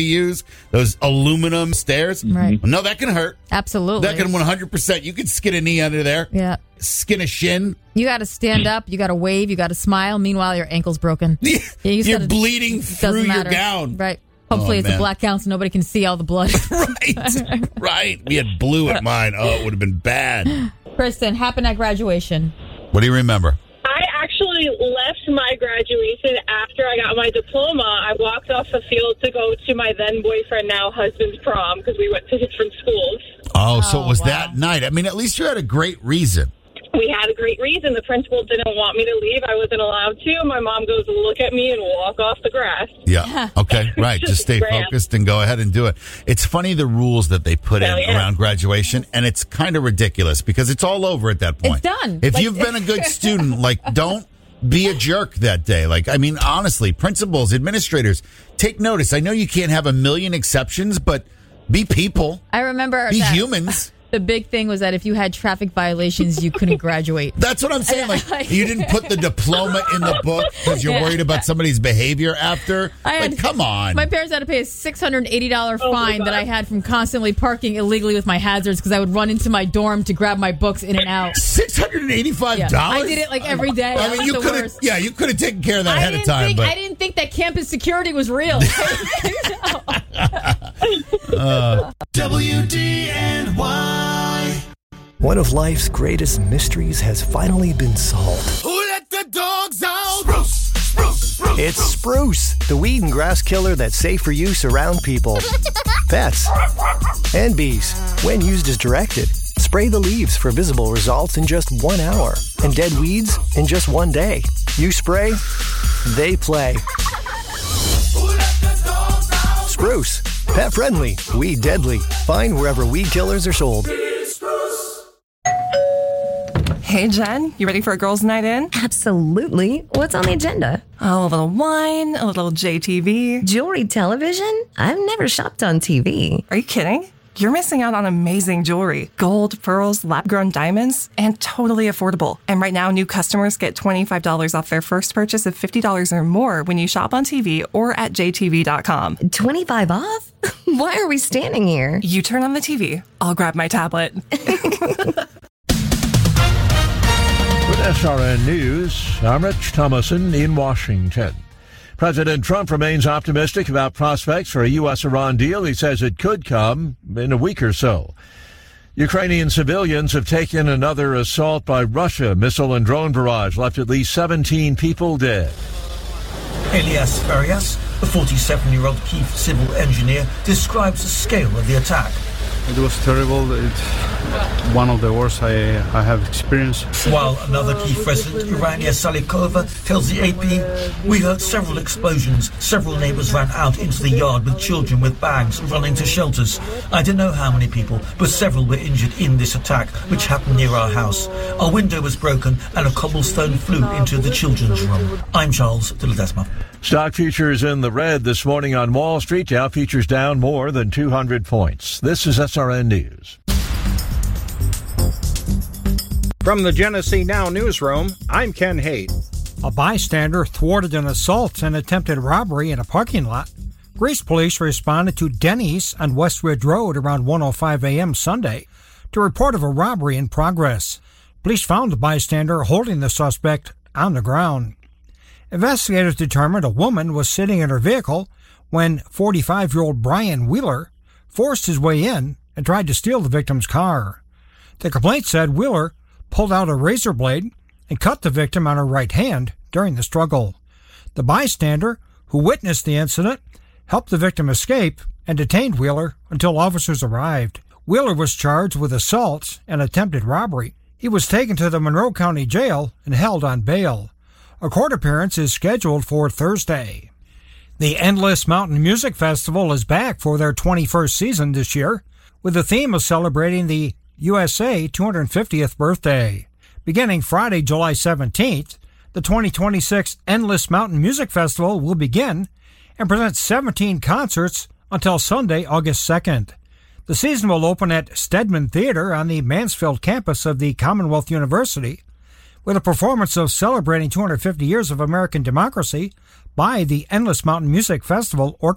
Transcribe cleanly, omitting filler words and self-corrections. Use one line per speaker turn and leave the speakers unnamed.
use, those aluminum stairs.
Right.
No, that can hurt.
Absolutely.
That can 100%. You can skin a knee under there.
Yeah.
Skin a shin.
You got to stand up. You got to wave. You got to smile. Meanwhile, your ankle's broken.
You're bleeding through your gown.
Right. Hopefully it's a black gown so nobody can see all the blood.
Right. We had blue at mine. Oh, it would have been bad.
Kristen, happened at graduation.
What do you remember?
I actually left my graduation after I got my diploma. I walked off the field to go to my then boyfriend, now husband's prom, because we went to different schools.
Oh, so it was that night. I mean, at least you had a great reason.
We had a great reason. The principal didn't want me to leave. I wasn't allowed to. My mom goes to look at me and walk off the grass.
Yeah. Okay. Right. Just stay focused and go ahead and do it. It's funny the rules that they put in around graduation, and it's kind of ridiculous because it's all over at that point.
It's done.
If you've been a good student, don't be a jerk that day. I mean, honestly, principals, administrators, take notice. I know you can't have a million exceptions, but be people.
I remember
be humans.
The big thing was that if you had traffic violations, you couldn't graduate.
That's what I'm saying. You didn't put the diploma in the book because you're worried about somebody's behavior after. Come on.
My parents had to pay a $680 fine that I had from constantly parking illegally with my hazards because I would run into my dorm to grab my books in and out.
$685?
Yeah. I did it every day.
I mean, you could have taken care of that ahead of time.
I didn't think that campus security was real.
WDNY. One of life's greatest mysteries has finally been solved.
Who let the dogs out? Spruce.
It's Spruce, the weed and grass killer that's safe for use around people, pets, and bees. When used as directed, spray the leaves for visible results in just 1 hour and dead weeds in just 1 day. You spray, they play. Spruce, pet friendly, weed deadly. Find wherever weed killers are sold.
Hey, Jen, you ready for a girls' night in?
Absolutely. What's on the agenda?
Oh, a little wine, a little JTV.
Jewelry television? I've never shopped on TV.
Are you kidding? You're missing out on amazing jewelry. Gold, pearls, lab-grown diamonds, and totally affordable. And right now, new customers get $25 off their first purchase of $50 or more when you shop on TV or at jtv.com.
25 off? Why are we standing here?
You turn on the TV. I'll grab my tablet.
With SRN News, I'm Rich Thomason in Washington. President Trump remains optimistic about prospects for a U.S.-Iran deal. He says it could come in a week or so. Ukrainian civilians have taken another assault by Russia. Missile and drone barrage left at least 17 people dead.
Elias Farias, a 47-year-old Kyiv civil engineer, describes the scale of the attack.
It was terrible. It's one of the worst I have experienced.
While another Kyiv resident, Urania Salikova, tells the AP, we heard several explosions. Several neighbors ran out into the yard with children with bags running to shelters. I don't know how many people, but several were injured in this attack, which happened near our house. Our window was broken and a cobblestone flew into the children's room. I'm Charles de Ledesma.
Stock futures in the red this morning on Wall Street. Dow futures down more than 200 points. This is SRN News.
From the Genesee Now newsroom, I'm Ken Haight.
A bystander thwarted an assault and attempted robbery in a parking lot. Greece police responded to Denny's on West Ridge Road around 1:05 a.m. Sunday to report of a robbery in progress. Police found the bystander holding the suspect on the ground. Investigators determined a woman was sitting in her vehicle when 45-year-old Brian Wheeler forced his way in and tried to steal the victim's car. The complaint said Wheeler pulled out a razor blade and cut the victim on her right hand during the struggle. The bystander, who witnessed the incident, helped the victim escape and detained Wheeler until officers arrived. Wheeler was charged with assault and attempted robbery. He was taken to the Monroe County Jail and held on bail. A court appearance is scheduled for Thursday. The Endless Mountain Music Festival is back for their 21st season this year, with the theme of celebrating the USA 250th birthday. Beginning Friday, July 17th, the 2026 Endless Mountain Music Festival will begin and present 17 concerts until Sunday, August 2nd. The season will open at Stedman Theater on the Mansfield campus of the Commonwealth University, with a performance of celebrating 250 years of American democracy by the Endless Mountain Music Festival Orchestra.